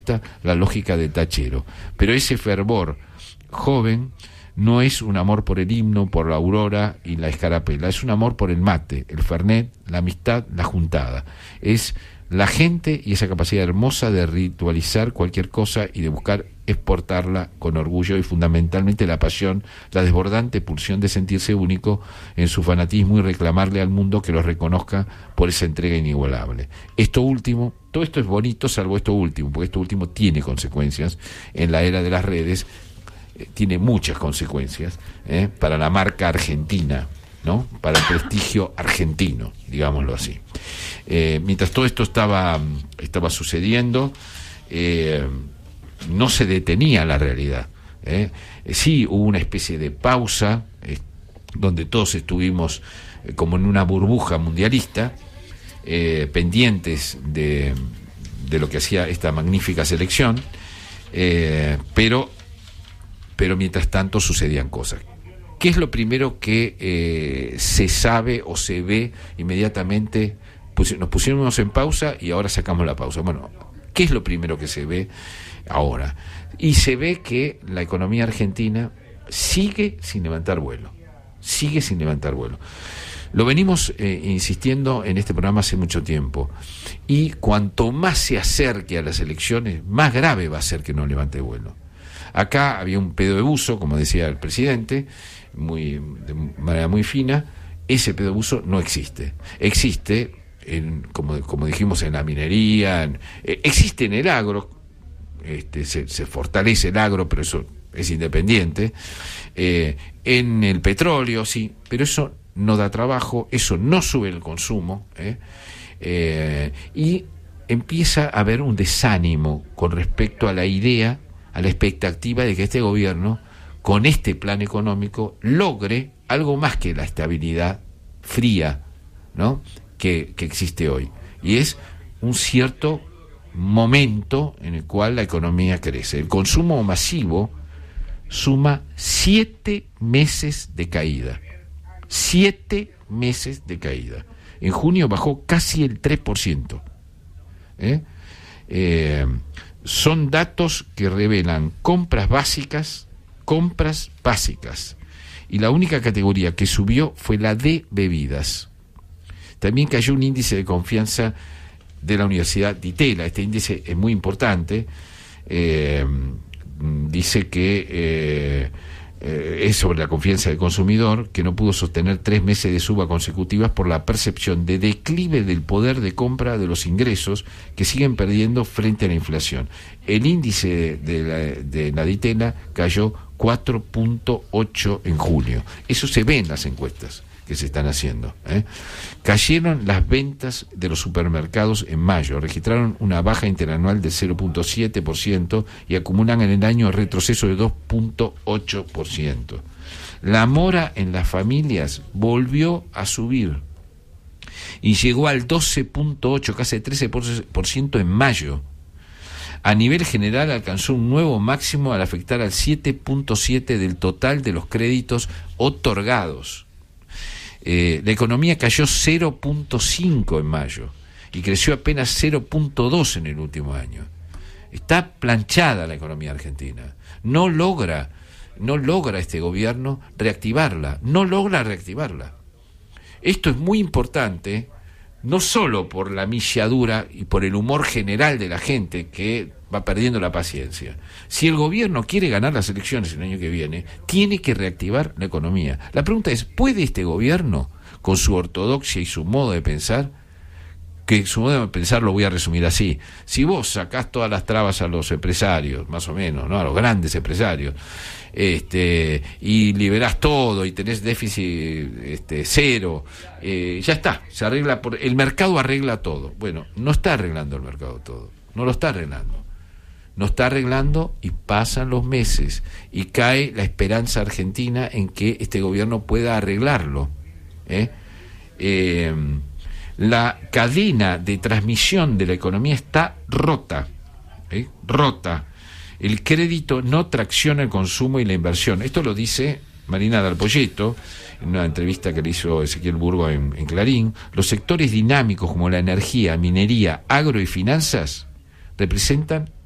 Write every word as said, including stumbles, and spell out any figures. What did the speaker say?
la lógica del tachero. Pero ese fervor joven no es un amor por el himno, por la aurora y la escarapela, es un amor por el mate, el fernet, la amistad, la juntada. Es la gente y esa capacidad hermosa de ritualizar cualquier cosa y de buscar exportarla con orgullo, y fundamentalmente la pasión, la desbordante pulsión de sentirse único en su fanatismo y reclamarle al mundo que los reconozca por esa entrega inigualable. Esto último, todo esto es bonito salvo esto último, porque esto último tiene consecuencias en la era de las redes, eh, tiene muchas consecuencias eh, para la marca argentina, ¿no? Para el prestigio argentino, digámoslo así. Eh, mientras todo esto estaba, estaba sucediendo, eh, no se detenía la realidad. ¿eh? Sí hubo una especie de pausa, eh, donde todos estuvimos eh, como en una burbuja mundialista, eh, pendientes de, de lo que hacía esta magnífica selección, eh, pero, pero mientras tanto sucedían cosas. ¿Qué es lo primero que eh, se sabe o se ve inmediatamente? Pues nos pusimos en pausa y ahora sacamos la pausa. Bueno, ¿qué es lo primero que se ve ahora? Y se ve que la economía argentina sigue sin levantar vuelo. Sigue sin levantar vuelo. Lo venimos eh, insistiendo en este programa hace mucho tiempo. Y cuanto más se acerque a las elecciones, más grave va a ser que no levante vuelo. Acá había un pedo de buzo, como decía el presidente, muy, de manera muy fina. Ese pedo de buzo no existe. Existe, en, como, como dijimos, en la minería, en, eh, existe en el agro, este, se, se fortalece el agro, pero eso es independiente, eh, en el petróleo, sí, pero eso no da trabajo, eso no sube el consumo, eh, eh, y empieza a haber un desánimo con respecto a la idea, a la expectativa de que este gobierno, con este plan económico, logre algo más que la estabilidad fría, ¿no?, que, que existe hoy. Y es un cierto momento en el cual la economía crece. El consumo masivo suma siete meses de caída. Siete meses de caída. En junio bajó casi el tres por ciento. ¿Eh? Eh, son datos que revelan compras básicas, compras básicas. Y la única categoría que subió fue la de bebidas. También cayó un índice de confianza de la Universidad de Itela. Este índice es muy importante. Eh, dice que eh, eh, es sobre la confianza del consumidor, que no pudo sostener tres meses de suba consecutivas por la percepción de declive del poder de compra de los ingresos que siguen perdiendo frente a la inflación. El índice de la, de la de Itela cayó cuatro punto ocho en julio. Eso se ve en las encuestas que se están haciendo. ¿eh? Cayeron las ventas de los supermercados en mayo, registraron una baja interanual de cero punto siete por ciento y acumulan en el año retroceso de dos punto ocho por ciento. La mora en las familias volvió a subir y llegó al doce punto ocho, casi trece por ciento en mayo. A nivel general alcanzó un nuevo máximo al afectar al siete punto siete por ciento del total de los créditos otorgados. Eh, la economía cayó cero punto cinco en mayo y creció apenas cero punto dos en el último año. Está planchada la economía argentina. No logra, no logra este gobierno reactivarla, no logra reactivarla. Esto es muy importante, no solo por la milladura y por el humor general de la gente que va perdiendo la paciencia. Si el gobierno quiere ganar las elecciones el año que viene, tiene que reactivar la economía. La pregunta es, ¿puede este gobierno, con su ortodoxia y su modo de pensar, que su modo de pensar lo voy a resumir así, si vos sacás todas las trabas a los empresarios, más o menos, ¿no?, a los grandes empresarios, este, y liberás todo y tenés déficit este, cero, eh, ya está, se arregla por, el mercado arregla todo. Bueno, no está arreglando el mercado todo, no lo está arreglando. No está arreglando y pasan los meses y cae la esperanza argentina en que este gobierno pueda arreglarlo. ¿eh? Eh, la cadena de transmisión de la economía está rota, ¿eh? rota. El crédito no tracciona el consumo y la inversión. Esto lo dice Marina Dal Poyetto en una entrevista que le hizo Ezequiel Burgo en, en Clarín. Los sectores dinámicos como la energía, minería, agro y finanzas representan